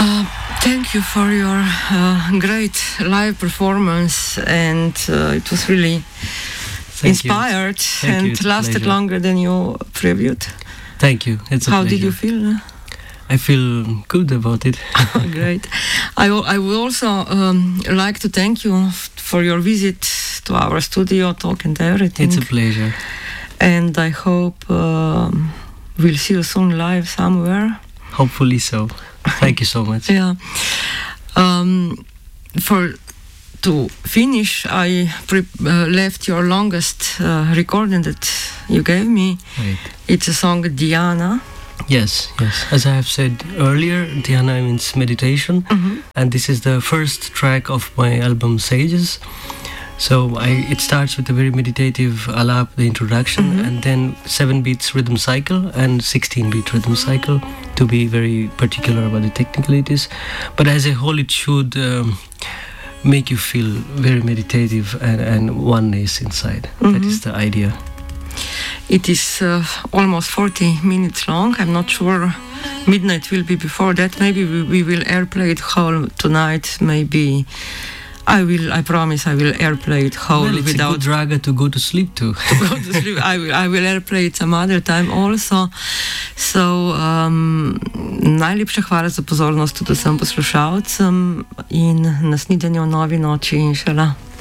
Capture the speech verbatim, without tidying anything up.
Uh, thank you for your uh, great live performance, and uh, it was really thank inspired and you. lasted pleasure. longer than you previewed. Thank you. It's a How pleasure. did you feel? I feel good about it. Great. I, I would also um, like to thank you f- for your visit to our studio, talk and everything. It's a pleasure. And I hope um, we'll see you soon live somewhere. Hopefully so. Thank you so much. Yeah. Um, for to finish, I pre- uh, left your longest uh, recording that you gave me. Right. It's a song Dhyana. Yes, yes. As I have said earlier, Dhyana means meditation, mm-hmm. and this is the first track of my album Sages. So I, it starts with a very meditative alap, the introduction, mm-hmm. and then seven beats rhythm cycle and sixteen beat rhythm cycle, to be very particular about the technicalities. But as a whole, it should um, make you feel very meditative and, and oneness inside. Mm-hmm. That is the idea. It is uh, almost forty minutes long. I'm not sure midnight will be before that. Maybe we, we will airplay it whole tonight. Maybe I will. I promise I will airplay it whole well, it's without a good raga to go to sleep to. to go to sleep. I will. I will airplay it some other time also. So um, najlepša hvala za pozornost tudi vsem poslušalcem in nasnidenje v novi noči, inšala.